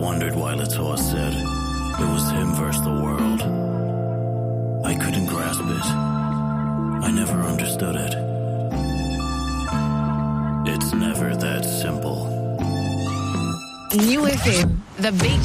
wondered why Latour said it was him versus the world. I couldn't grasp it. I never understood it. It's never that simple. New FM, the big